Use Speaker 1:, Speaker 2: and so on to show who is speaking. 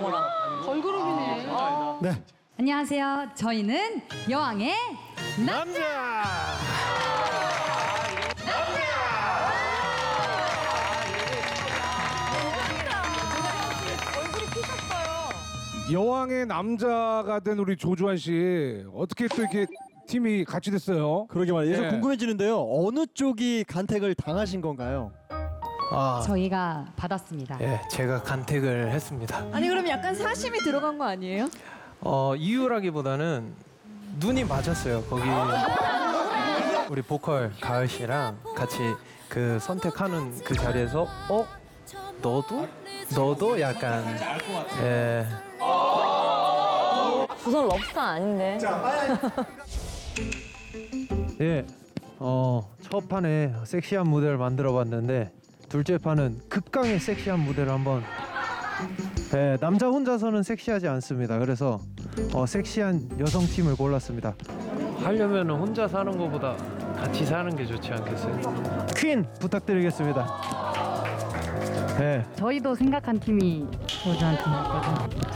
Speaker 1: 걸그룹이네.
Speaker 2: 네.
Speaker 3: 안녕하세요. 저희는 여왕의
Speaker 2: 남자. 여왕의 남자가 된 우리 조주환 씨 어떻게 또 이렇게 팀이 같이 됐어요?
Speaker 4: 그러게 말이에요.
Speaker 2: 네.
Speaker 4: 좀 궁금해지는데요. 어느 쪽이 간택을 당하신 건가요?
Speaker 3: 저희가 받았습니다.
Speaker 5: 예, 제가 간택을 했습니다.
Speaker 1: 아니 그럼 약간 사심이 들어간 거 아니에요?
Speaker 5: 이유라기보다는 눈이 맞았어요. 거기 우리 보컬 가을 씨랑 같이 그 선택하는 그 자리에서 너도 약간 예.
Speaker 1: 우선 럽스터 아닌데.
Speaker 5: 예. 첫 판에 섹시한 무대를 만들어 봤는데 둘째 판은 극강의 섹시한 무대를 한번 예, 남자 혼자서는 섹시하지 않습니다. 그래서 섹시한 여성 팀을 골랐습니다. 하려면 혼자 사는 것보다 같이 사는 게 좋지 않겠어요? 퀸 부탁드리겠습니다. 예.
Speaker 3: 저희도 생각한 팀이 조주한 팀이었거든요.